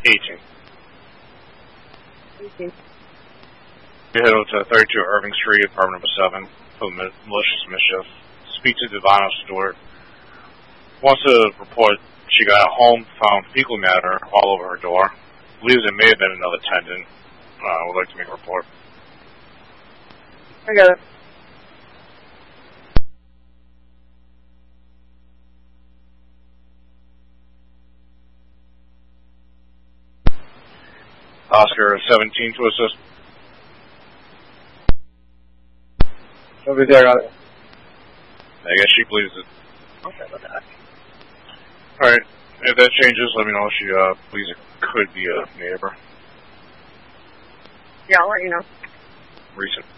18. 18. You head over to 32 Irving Street, apartment number 7, for malicious mischief. Speak to Devonna Stewart. Wants to report she got home, found fecal matter all over her door. Believes it may have been another tenant. Would like to make a report. I got it. Oscar 17 to assist. Over there, got it. I guess she believes it. Okay, about that. Alright, if that changes, let me know. She believes it could be a neighbor. Yeah, I'll let you know. Recent.